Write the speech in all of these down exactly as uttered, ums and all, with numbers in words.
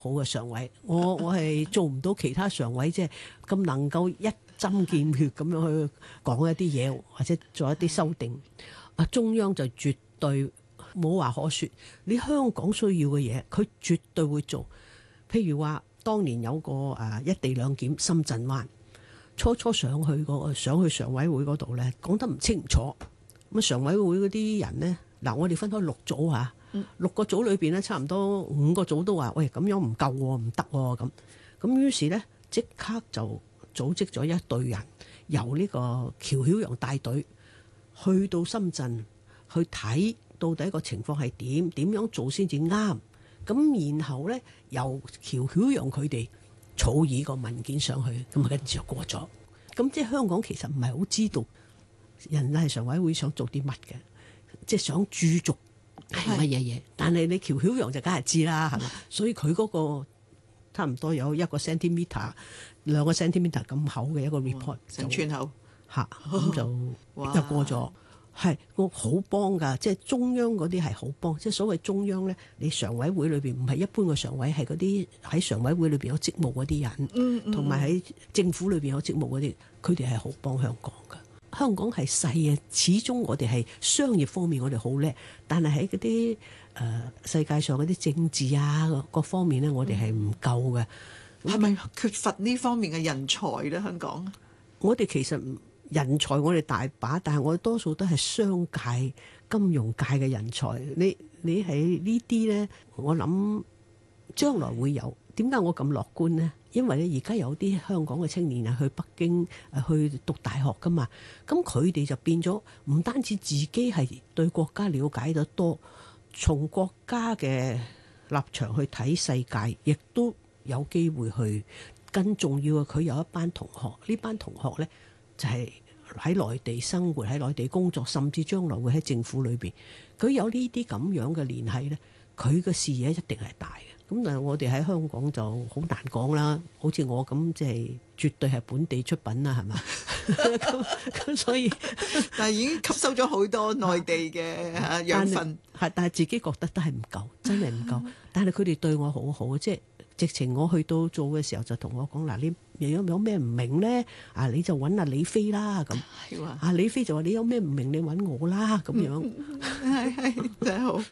好嘅常委，我我係做唔到其他常委，即係咁能夠一針見血咁樣去講一啲嘢，或者做一啲修訂。啊，中央就絕對冇話可說，你香港需要嘅嘢，佢絕對會做。譬如話，當年有個誒一地兩檢深圳灣，初初上去個上去常委會嗰度咧，講得唔清楚。咁啊，常委會嗰啲人咧，嗱，我哋分開六組嚇。六個組裏邊咧，差唔多五個組都話：喂，咁樣唔夠喎，唔得喎咁。咁於是咧，即刻就組織咗一隊人，由呢個喬曉陽帶隊去到深圳去睇到底個情況係點，點樣做先至啱。咁然後咧，由喬曉陽佢哋草擬個文件上去，咁啊跟住就過咗。咁即係香港其實唔係好知道人大常委會想做啲乜嘅，即係想駐足係乜嘢嘢？但係你喬曉陽就梗係知啦，係嘛？所以佢嗰個差唔多有一個 centimeter、兩個 centimeter 咁厚嘅一個 report， 成寸厚嚇，咁就就過咗。係我好幫㗎，即係中央嗰啲係好幫。即係所謂中央咧，你常委會裏邊唔係一般嘅常委，係嗰啲喺常委會裏邊有職務嗰啲人，同埋喺政府裏邊有職務嗰啲，佢哋係好幫香港㗎。香港係細嘅，始終我哋係商業方面我哋好叻，但係喺嗰啲誒世界上嗰啲政治啊各方面咧，我哋係唔夠嘅。 係咪缺乏呢方面嘅人才咧？香港我哋其實人才我哋大把，但係我哋多數都係商界、金融界嘅人才。你你喺呢啲咧，我諗將來會有。點解我咁樂觀呢？因為咧，而家有啲香港嘅青年啊，去北京誒去讀大學噶嘛，咁佢哋就變咗唔單止自己係對國家了解得多，從國家嘅立場去睇世界，亦都有機會去。更重要嘅，佢有一班同學，呢班同學呢，就係喺內地生活、喺內地工作，甚至將來會喺政府裏邊，佢有呢啲咁樣嘅聯繫呢，佢嘅視野一定係大嘅。咁但係我哋喺香港就好難講啦，好似我咁即係絕對係本地出品啦，係嘛？咁咁所以， 但係已經吸收咗好多內地嘅養分， 係但係自己覺得都係唔夠，真係唔夠。但係佢哋對我好好，即係直情我去到做嘅時候就同我講嗱，你有有咩唔明咧？啊，你就揾阿李飛啦咁。啊，李飛就話你有咩唔明，你揾我啦咁樣。 係係真係好。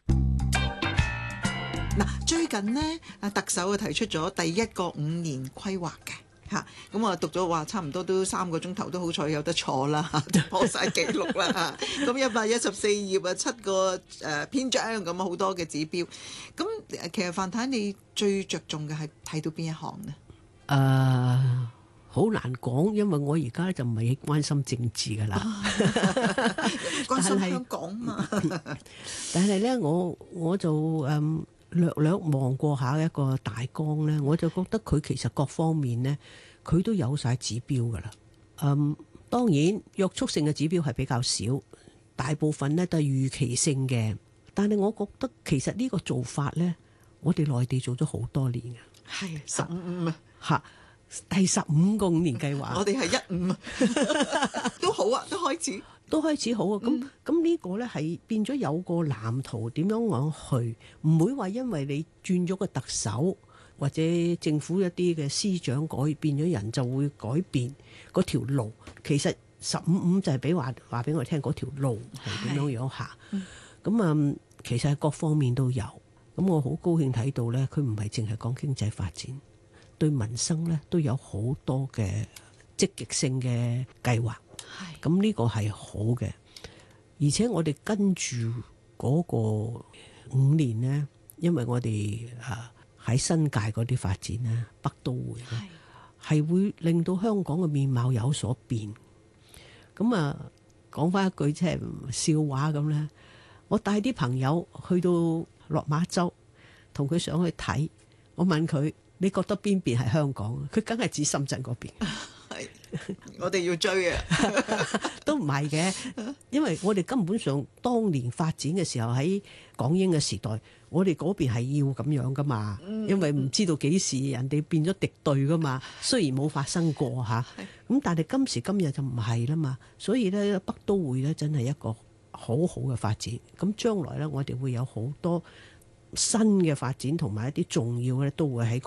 嗱，最近呢，啊特首啊提出咗第一個五年規劃嘅嚇，咁我讀咗話差唔多都三個鐘頭，都好彩有得坐啦，破晒記錄啦嚇。咁一百一十四頁啊，七個誒篇章咁好多嘅指標。咁其實范太你最着重嘅係睇到邊一項呢？ 誒、呃，好難講，因為我而家就唔係關心政治噶啦， 關心香港嘛。 但係咧，我我就誒。嗯略略望過下一個大綱呢，我就覺得佢其實各方面呢，佢都有晒指標噶啦。嗯，當然約束性嘅指標係比較少，大部分呢都係預期性嘅。但係我覺得其實呢個做法呢，我哋內地做咗好多年嘅， 係十五啊， 嚇第十五個五年計劃， 我哋係一五啊，都好啊，都開始。 都開始好啊！咁咁呢個呢係變咗有個藍圖，點樣樣去，唔會話因為你轉咗個特首或者政府一啲嘅司長改變咗人就會改變嗰條路。其實十五五就係俾話話俾我聽嗰條路係點樣樣行。咁啊、嗯，其實係各方面都有。咁我好高興睇到呢，佢唔係淨係講經濟發展，對民生呢都有好多嘅積極性嘅計劃。咁呢個係好嘅，而且我哋跟住嗰個五年呢，因為我哋啊喺新界嗰啲發展呢，北都會呢係會令到香港嘅面貌有所變。咁啊，講翻一句即係笑話咁咧，我帶啲朋友去到落馬洲，同佢上去睇，我問佢：你覺得邊邊係香港？佢梗係指深圳嗰邊。 我哋要追啊， 都唔係嘅，因為我哋根本上當年發展嘅時候喺港英嘅時代，我哋嗰邊係要咁樣噶嘛，因為唔知道幾時人哋變咗敵對噶嘛。雖然冇發生過吓，咁但係今時今日就唔係啦嘛，所以咧北都會咧真係一個好好嘅發展。咁將來咧，我哋會有好多新嘅發展同埋一啲重要嘅都會喺嗰